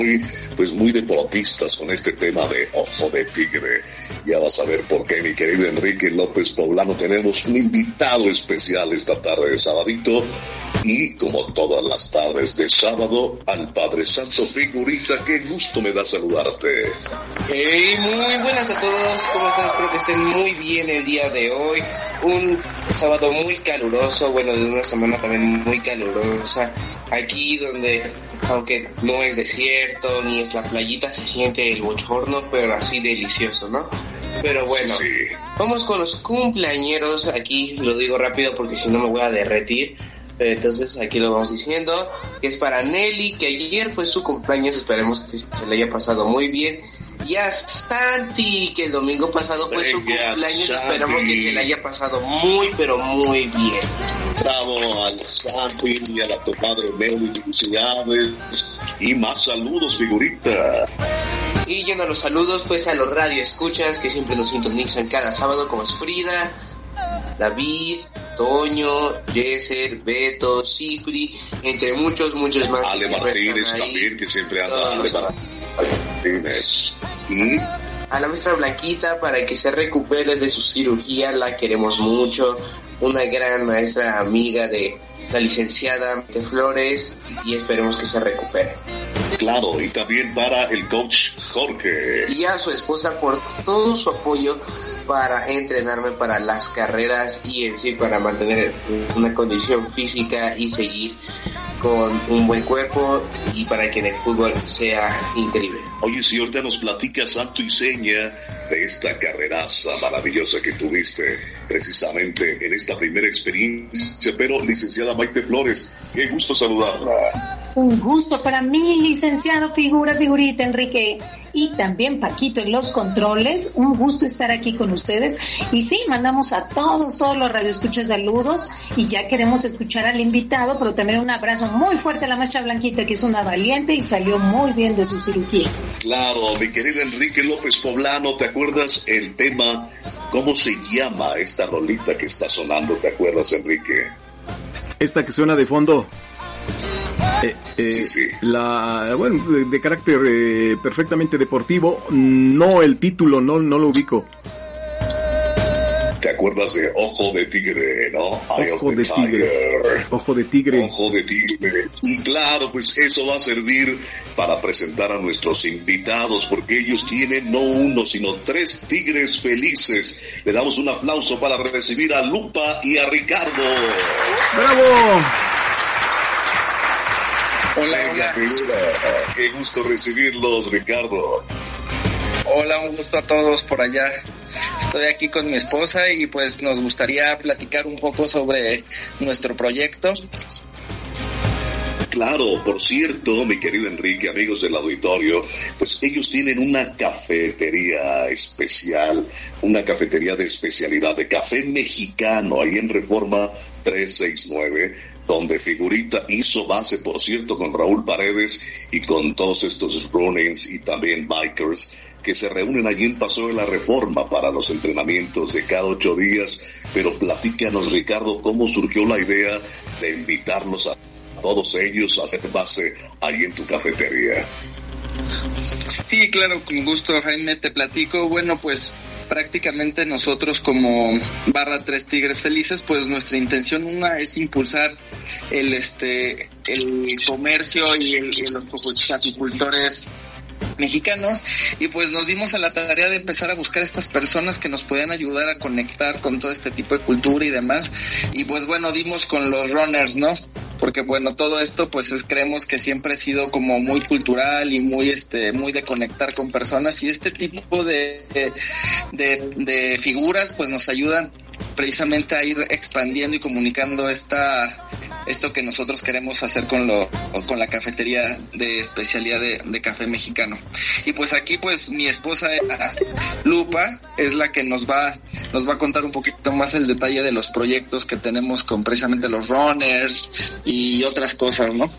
muy deportistas con este tema de Ojo de Tigre. Ya vas a ver por qué, mi querido Enrique López Poblano. Tenemos un invitado especial esta tarde de sabadito, y como todas las tardes de sábado, al Padre Santo Figurita. Qué gusto me da saludarte. Hey, muy buenas a todos, ¿cómo están? Espero que estén muy bien el día de hoy. Un sábado muy caluroso, bueno, de una semana también muy calurosa. Aquí donde, aunque no es desierto ni es la playita, se siente el bochorno, pero así delicioso, ¿no? Pero bueno, sí. Vamos con los cumpleañeros. Aquí lo digo rápido porque si no me voy a derretir. Entonces aquí lo vamos diciendo, que es para Nelly, que ayer fue su cumpleaños, esperemos que se le haya pasado muy bien. Y a Santi, que el domingo pasado fue su cumpleaños, esperamos que se le haya pasado muy, pero muy bien. Bravo al Santi y a la tu madre Nelly, felicidades. Y más saludos, Figurita. Y yendo a los saludos, pues a los radioescuchas que siempre nos sintonizan cada sábado, como es Frida, David, Toño, Yeser, Beto, Cipri, entre muchos más. Ale Martínez también, que siempre anda. Ale Martínez. Y a la maestra Blanquita, para que se recupere de su cirugía, la queremos mucho. Una gran maestra amiga de la licenciada de Flores, y esperemos que se recupere. Claro, y también para el coach Jorge. Y a su esposa por todo su apoyo para entrenarme para las carreras y en sí para mantener una condición física y seguir con un buen cuerpo y para que en el fútbol sea increíble. Oye, si ahorita nos platica santo y seña de esta carreraza maravillosa que tuviste precisamente en esta primera experiencia, pero licenciada Maite Flores, qué gusto saludarla. Un gusto para mí, licenciado Figurita, Enrique, y también Paquito en los controles. Un gusto estar aquí con ustedes. Y sí, mandamos a todos los radioescuchas saludos, y ya queremos escuchar al invitado, pero también un abrazo muy fuerte a la maestra Blanquita, que es una valiente y salió muy bien de su cirugía. Claro, mi querido Enrique López Poblano, ¿te acuerdas el tema? ¿Cómo se llama esta rolita que está sonando? ¿Te acuerdas, Enrique? Esta que suena de fondo. Sí. De carácter perfectamente deportivo. No, el título no lo ubico. ¿Te acuerdas de Ojo de Tigre, no? Ojo de Tigre. Y claro, pues eso va a servir para presentar a nuestros invitados, porque ellos tienen no uno, sino 3 tigres felices. Le damos un aplauso para recibir a Lupa y a Ricardo. ¡Bravo! Hola. Qué gusto recibirlos, Ricardo. Hola, un gusto a todos por allá. Estoy aquí con mi esposa y pues nos gustaría platicar un poco sobre nuestro proyecto. Claro, por cierto, mi querido Enrique, amigos del auditorio, pues ellos tienen una cafetería especial, una cafetería de especialidad de café mexicano, ahí en Reforma 369, donde Figurita hizo base, por cierto, con Raúl Paredes y con todos estos runnings y también bikers que se reúnen allí en Paseo de la Reforma para los entrenamientos de cada 8 días. Pero platícanos, Ricardo, ¿cómo surgió la idea de invitarlos a todos ellos a hacer base ahí en tu cafetería? Sí, claro, con gusto, Jaime, te platico. Bueno, pues prácticamente nosotros como Barra 3 Tigres Felices, pues nuestra intención una es impulsar el comercio y los caficultores mexicanos, y pues nos dimos a la tarea de empezar a buscar estas personas que nos podían ayudar a conectar con todo este tipo de cultura y demás, y pues bueno, dimos con los runners, ¿no? Porque bueno, todo esto pues creemos que siempre ha sido como muy cultural y muy de conectar con personas, y este tipo de figuras pues nos ayudan precisamente a ir expandiendo y comunicando esto que nosotros queremos hacer con la cafetería de especialidad de café mexicano. Y pues aquí pues mi esposa Lupa es la que nos va a contar un poquito más el detalle de los proyectos que tenemos con precisamente los runners y otras cosas, ¿no?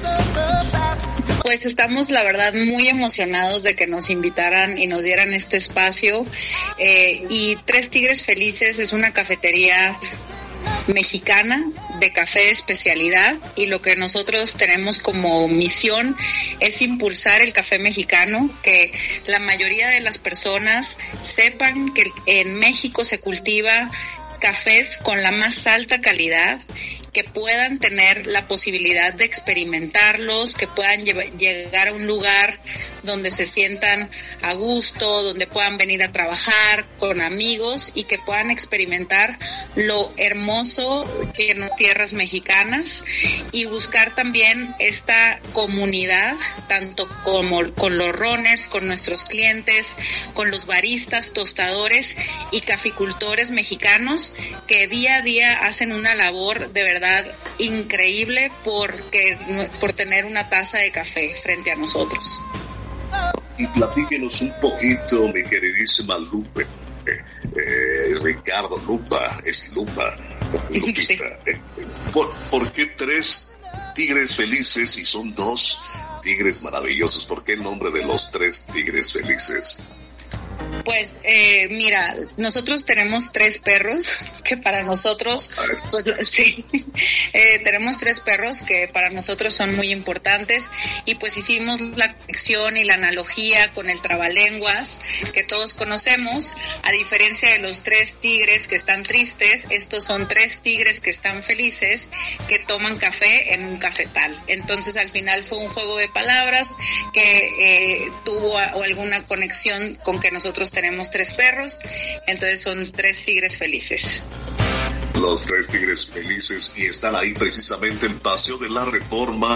Pues estamos, la verdad, muy emocionados de que nos invitaran y nos dieran este espacio. Y 3 Tigres Felices es una cafetería mexicana de café de especialidad, y lo que nosotros tenemos como misión es impulsar el café mexicano, que la mayoría de las personas sepan que en México se cultiva cafés con la más alta calidad, que puedan tener la posibilidad de experimentarlos, que puedan llegar a un lugar donde se sientan a gusto, donde puedan venir a trabajar con amigos y que puedan experimentar lo hermoso que en tierras mexicanas, y buscar también esta comunidad, tanto como con los runners, con nuestros clientes, con los baristas, tostadores y caficultores mexicanos, que día a día hacen una labor de verdad increíble por tener una taza de café frente a nosotros. Y platíquenos un poquito, mi queridísima Lupe, Ricardo, Lupita. Sí. ¿Por qué 3 tigres felices y son 2 tigres maravillosos? ¿Por qué el nombre de los 3 tigres felices? Pues mira, nosotros tenemos 3 perros que para nosotros, pues, sí, tenemos 3 perros que para nosotros son muy importantes, y pues hicimos la conexión y la analogía con el trabalenguas que todos conocemos. A diferencia de los 3 tigres que están tristes, estos son 3 tigres que están felices, que toman café en un cafetal. Entonces al final fue un juego de palabras que tuvo alguna conexión con que nosotros tenemos 3 perros, entonces son 3 tigres felices. Los 3 tigres felices, y están ahí precisamente en Paseo de la Reforma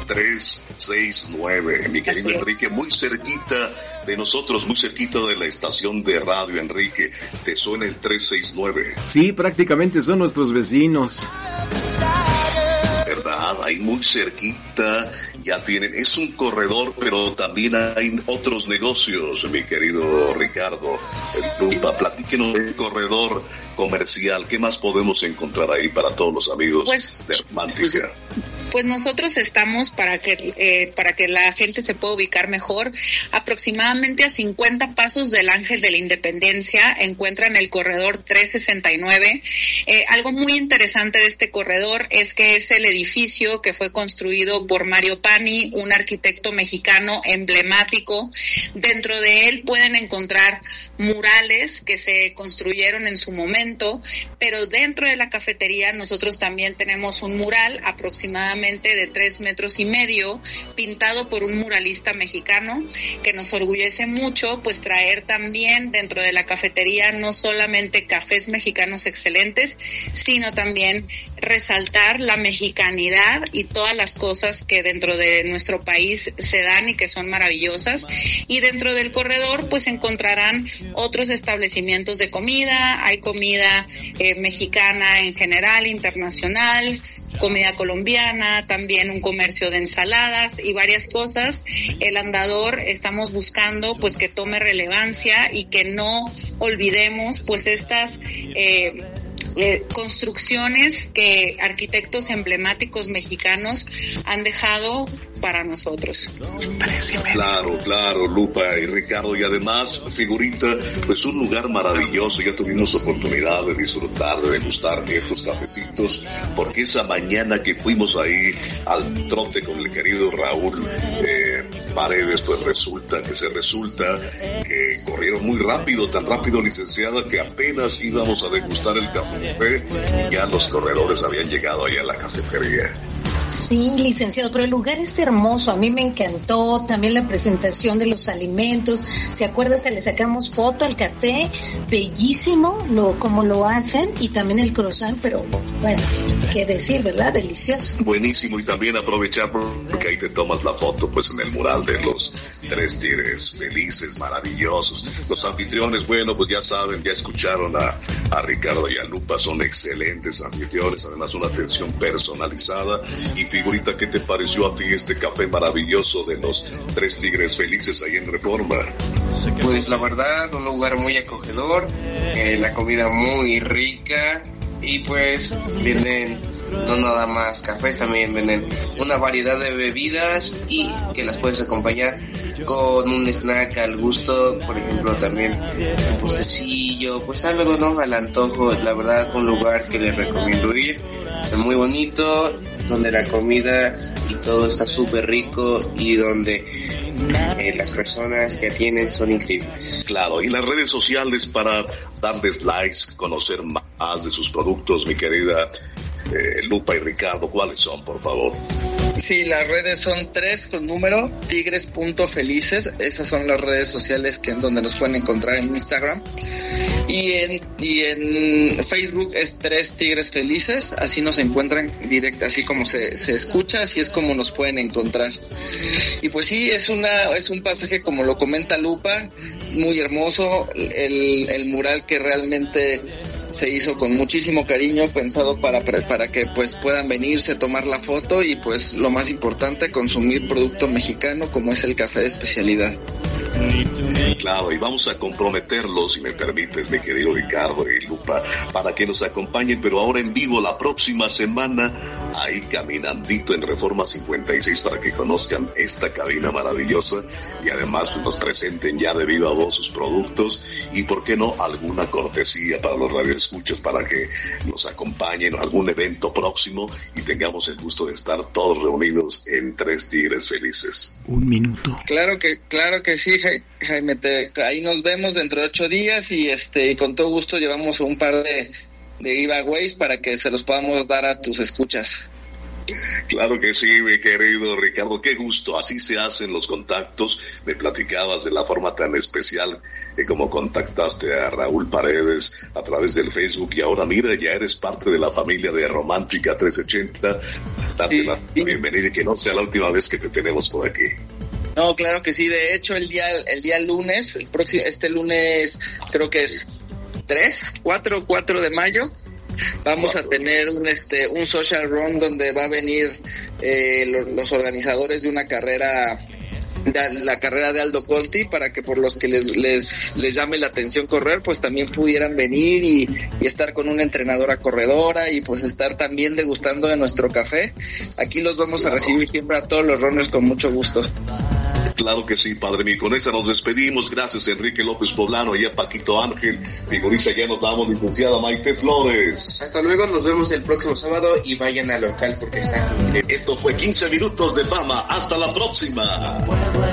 369, mi querido Enrique, muy cerquita de nosotros, muy cerquita de la estación de radio. Enrique, ¿te suena el 369? Sí, prácticamente son nuestros vecinos. ¿Verdad? Ahí muy cerquita ya tienen, es un corredor, pero también hay otros negocios, mi querido Ricardo. Lupa, platíquenos del corredor comercial, ¿qué más podemos encontrar ahí para todos los amigos de Romántica? Pues nosotros estamos para que la gente se pueda ubicar mejor. Aproximadamente a 50 pasos del Ángel de la Independencia encuentran el corredor 369. Algo muy interesante de este corredor es que es el edificio que fue construido por Mario Pani, un arquitecto mexicano emblemático. Dentro de él pueden encontrar murales que se construyeron en su momento, pero dentro de la cafetería nosotros también tenemos un mural aproximadamente de 3,5 metros, pintado por un muralista mexicano, que nos orgullece mucho pues traer también dentro de la cafetería no solamente cafés mexicanos excelentes, sino también resaltar la mexicanidad y todas las cosas que dentro de nuestro país se dan y que son maravillosas. Y dentro del corredor pues encontrarán otros establecimientos de comida, hay comida mexicana en general, internacional, comida colombiana, también un comercio de ensaladas y varias cosas. El andador estamos buscando pues que tome relevancia y que no olvidemos pues estas construcciones que arquitectos emblemáticos mexicanos han dejado para nosotros. Claro, Lupa y Ricardo, y además, figurita, pues un lugar maravilloso. Ya tuvimos oportunidad de disfrutar, de degustar estos cafecitos, porque esa mañana que fuimos ahí al trote con el querido Raúl Paredes, pues resulta que corrieron muy rápido, tan rápido, licenciada, que apenas íbamos a degustar el café, ya los corredores habían llegado ahí a la cafetería. Sí, licenciado, pero el lugar es hermoso, a mí me encantó, también la presentación de los alimentos, ¿se acuerda? Hasta le sacamos foto al café, bellísimo como lo hacen, y también el croissant, pero bueno, qué decir, ¿verdad? Delicioso. Buenísimo, y también aprovechar porque ahí te tomas la foto pues en el mural de los 3 tigres felices, maravillosos. Los anfitriones, bueno, pues ya saben, ya escucharon a Ricardo y a Lupa, son excelentes anfitriones, además una atención personalizada. Y figurita, ¿qué te pareció a ti este café maravilloso de los 3 tigres felices ahí en Reforma? Pues la verdad, un lugar muy acogedor, la comida muy rica, y pues venden no nada más cafés, también venden una variedad de bebidas y que las puedes acompañar con un snack al gusto, por ejemplo también un postrecillo, pues algo, ¿no? Al antojo. La verdad, un lugar que les recomiendo ir. muy bonito, donde la comida y todo está súper rico y donde las personas que atienden son increíbles. Claro, y las redes sociales para darles likes, conocer más de sus productos, mi querida Lupa y Ricardo, ¿cuáles son, por favor? Sí, las redes son 3 con número, tigres.felices. Esas son las redes sociales donde nos pueden encontrar en Instagram. Y en Facebook es 3 Tigres Felices. Así nos encuentran directo, así como se escucha, así es como nos pueden encontrar. Y pues sí, es un pasaje, como lo comenta Lupa, muy hermoso. El mural que realmente se hizo con muchísimo cariño, pensado para que pues puedan venirse, tomar la foto y pues lo más importante, consumir producto mexicano como es el café de especialidad. Claro, y vamos a comprometerlos, si me permites, mi querido Ricardo y Lupa, para que nos acompañen, pero ahora en vivo la próxima semana, ahí caminandito en Reforma 56, para que conozcan esta cabina maravillosa y además pues, nos presenten ya de viva voz sus productos y, por qué no, alguna cortesía para los radioescuchas para que nos acompañen a algún evento próximo y tengamos el gusto de estar todos reunidos en 3 Tigres Felices. Un minuto. Claro que sí, Jaime, ahí nos vemos dentro de 8 días y con todo gusto llevamos un par de giveaways para que se los podamos dar a tus escuchas. Claro que sí, mi querido Ricardo, qué gusto, así se hacen los contactos. Me platicabas de la forma tan especial como contactaste a Raúl Paredes a través del Facebook y ahora mira, ya eres parte de la familia de Romántica 380. Date la bienvenida y que no sea la última vez que te tenemos por aquí. No, claro que sí, de hecho el día lunes, este lunes creo que es 4 de mayo, vamos a tener un social run donde va a venir los organizadores de una carrera, la carrera de Aldo Conti, para que por los que les llame la atención correr, pues también pudieran venir y estar con una entrenadora corredora y pues estar también degustando de nuestro café. Aquí los vamos a recibir siempre a todos los runners con mucho gusto. Claro que sí, padre mío. Con esa nos despedimos. Gracias, Enrique López Poblano y a Paquito Ángel. Figurita, ya nos damos, licenciada Maite Flores. Hasta luego, nos vemos el próximo sábado y vayan al local porque está increíble. Esto fue 15 minutos de fama. Hasta la próxima.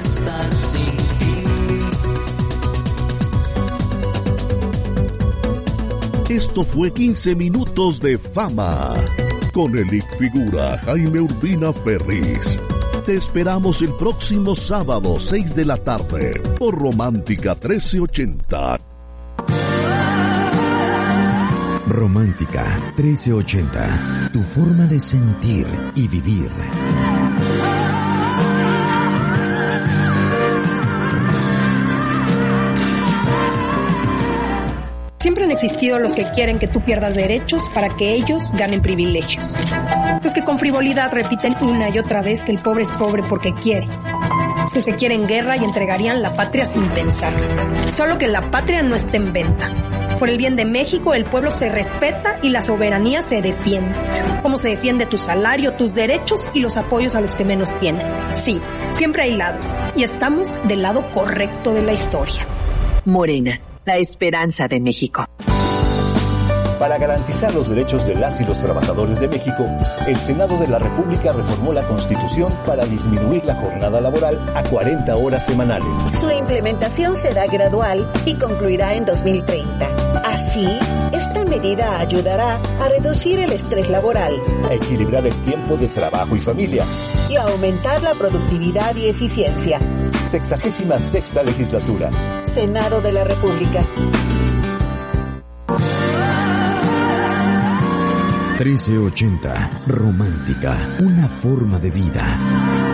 Esto fue 15 minutos de fama con el figura Jaime Urbina Ferris. Te esperamos el próximo sábado, 6 de la tarde, por Romántica 1380. Romántica 1380, tu forma de sentir y vivir. Siempre han existido los que quieren que tú pierdas derechos para que ellos ganen privilegios. Los que con frivolidad repiten una y otra vez que el pobre es pobre porque quiere. Los que quieren guerra y entregarían la patria sin pensar. Solo que la patria no está en venta. Por el bien de México, el pueblo se respeta y la soberanía se defiende. Como se defiende tu salario, tus derechos y los apoyos a los que menos tienen. Sí, siempre hay lados. Y estamos del lado correcto de la historia. Morena, la esperanza de México. Para garantizar los derechos de las y los trabajadores de México, el Senado de la República reformó la Constitución para disminuir la jornada laboral a 40 horas semanales. Su implementación será gradual y concluirá en 2030. Así, esta medida ayudará a reducir el estrés laboral, a equilibrar el tiempo de trabajo y familia y a aumentar la productividad y eficiencia. 66ª legislatura. Senado de la República. 1380, Romántica, una forma de vida.